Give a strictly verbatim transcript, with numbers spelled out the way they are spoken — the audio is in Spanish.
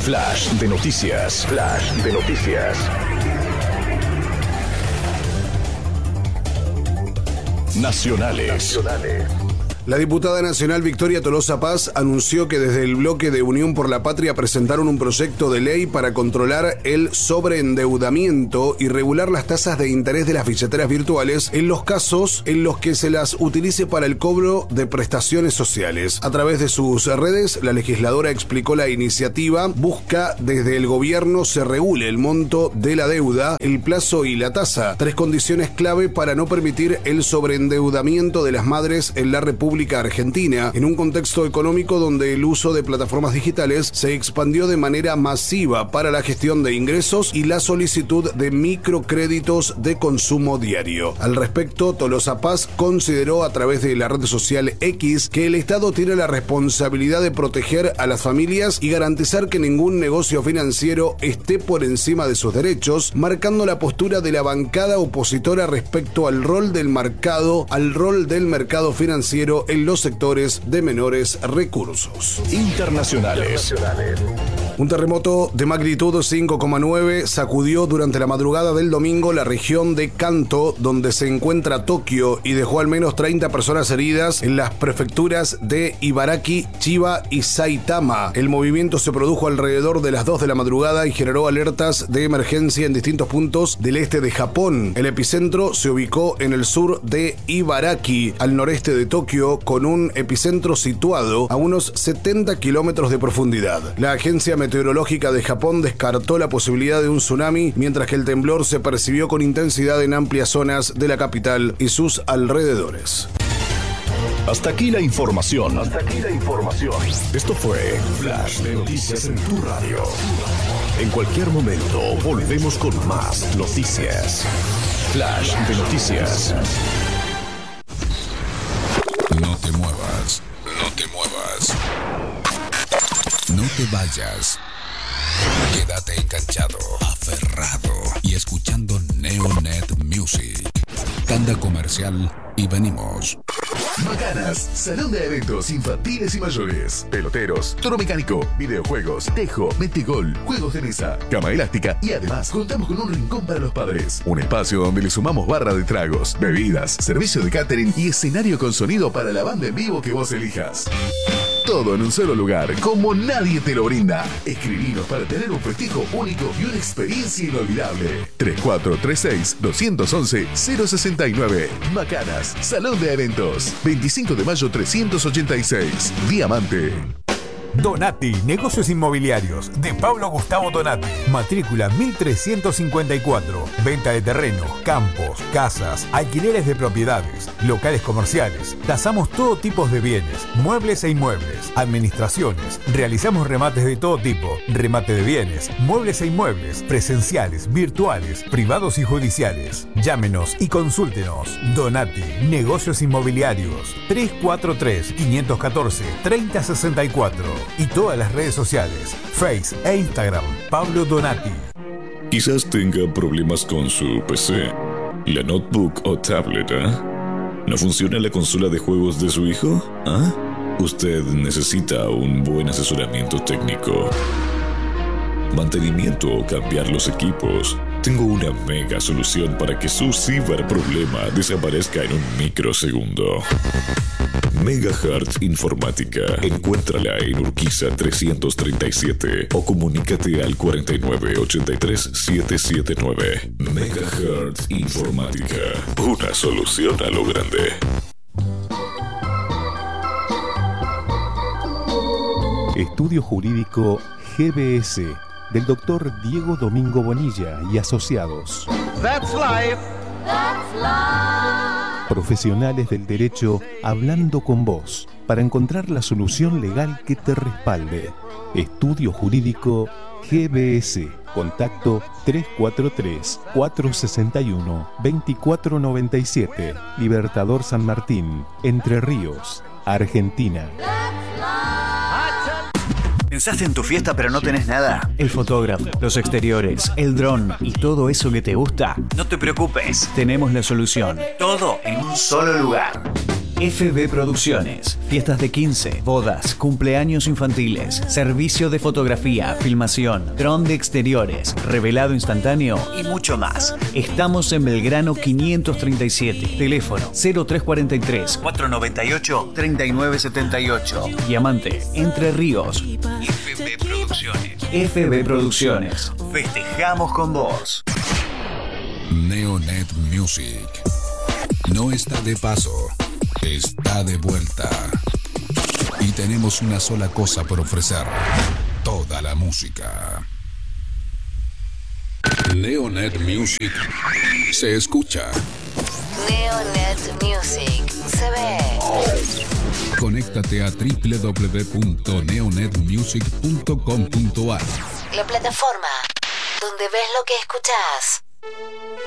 Flash de noticias. Flash de noticias. Nacionales. Nacionales. La diputada nacional Victoria Tolosa Paz anunció que desde el bloque de Unión por la Patria presentaron un proyecto de ley para controlar el sobreendeudamiento y regular las tasas de interés de las billeteras virtuales en los casos en los que se las utilice para el cobro de prestaciones sociales. A través de sus redes, la legisladora explicó la iniciativa busca desde el gobierno se regule el monto de la deuda, el plazo y la tasa, tres condiciones clave para no permitir el sobreendeudamiento de las madres en la República Argentina, en un contexto económico donde el uso de plataformas digitales se expandió de manera masiva para la gestión de ingresos y la solicitud de microcréditos de consumo diario. Al respecto, Tolosa Paz consideró a través de la red social X que el Estado tiene la responsabilidad de proteger a las familias y garantizar que ningún negocio financiero esté por encima de sus derechos, marcando la postura de la bancada opositora respecto al rol del mercado, al rol del mercado financiero en los sectores de menores recursos. Internacionales. Un terremoto de magnitud cinco coma nueve sacudió durante la madrugada del domingo la región de Kanto, donde se encuentra Tokio, y dejó al menos treinta personas heridas en las prefecturas de Ibaraki, Chiba y Saitama. El movimiento se produjo alrededor de las dos de la madrugada y generó alertas de emergencia en distintos puntos del este de Japón. El epicentro se ubicó en el sur de Ibaraki, al noreste de Tokio, con un epicentro situado a unos setenta kilómetros de profundidad. La agencia meteorológica de Japón descartó la posibilidad de un tsunami, mientras que el temblor se percibió con intensidad en amplias zonas de la capital y sus alrededores. Hasta aquí la información. Hasta aquí la información. Esto fue Flash de Noticias en tu radio. En cualquier momento volvemos con más noticias. Flash de Noticias. No te muevas, no te muevas. No te vayas. Quédate enganchado, aferrado y escuchando Neonet Music. Tanda comercial y venimos. Macanas, salón de eventos infantiles y mayores, peloteros, toro mecánico, videojuegos, tejo, metegol, juegos de mesa, cama elástica y además contamos con un rincón para los padres. Un espacio donde le sumamos barra de tragos, bebidas, servicio de catering y escenario con sonido para la banda en vivo que vos elijas. Todo en un solo lugar, como nadie te lo brinda. Escribinos para tener un festejo único y una experiencia inolvidable. tres cuatro tres seis, dos once, cero sesenta y nueve. Macanas, Salón de Eventos. veinticinco de mayo trescientos ochenta y seis. Diamante. Donati, Negocios Inmobiliarios, de Pablo Gustavo Donati. Matrícula mil trescientos cincuenta y cuatro. Venta de terreno, campos, casas, alquileres de propiedades, locales comerciales. Tasamos todo tipo de bienes, muebles e inmuebles, administraciones. Realizamos remates de todo tipo, remate de bienes, muebles e inmuebles, presenciales, virtuales, privados y judiciales. Llámenos y consúltenos. Donati, Negocios Inmobiliarios. tres cuatro tres, cinco uno cuatro, tres cero seis cuatro. Y todas las redes sociales, Face e Instagram, Pablo Donati. Quizás tenga problemas con su P C, la notebook o tablet, ¿eh? ¿No funciona la consola de juegos de su hijo? ¿Ah? Usted necesita un buen asesoramiento técnico, mantenimiento o cambiar los equipos. Tengo una mega solución para que su ciberproblema desaparezca en un microsegundo. Megahertz Informática. Encuéntrala en Urquiza trescientos treinta y siete o comunícate al cuarenta y nueve, ochenta y tres, setecientos setenta y nueve. Megahertz Informática. Una solución a lo grande. Estudio Jurídico G B S del doctor Diego Domingo Bonilla y asociados. That's life. That's life. Profesionales del derecho hablando con vos para encontrar la solución legal que te respalde. Estudio Jurídico G B S. Contacto tres cuatro tres, cuatro seis uno, dos cuatro nueve siete. Libertador San Martín, Entre Ríos, Argentina. ¿Pensaste en tu fiesta pero no tenés nada? El fotógrafo, los exteriores, el dron y todo eso que te gusta. No te preocupes, tenemos la solución. Todo en un solo lugar. F B Producciones. Fiestas de quince, bodas, cumpleaños infantiles, servicio de fotografía, filmación, dron de exteriores, revelado instantáneo y mucho más. Estamos en Belgrano quinientos treinta y siete. Teléfono cero tres cuatro tres, cuatro nueve ocho, tres nueve siete ocho. Diamante, Entre Ríos. F B Producciones. F B Producciones. Festejamos con vos. Neonet Music. No está de paso, está de vuelta. Y tenemos una sola cosa por ofrecer: toda la música. Neonet Music se escucha. Neonet Music se ve. Conéctate a doble u doble u doble u punto neonet music punto com punto a r. La plataforma donde ves lo que escuchás.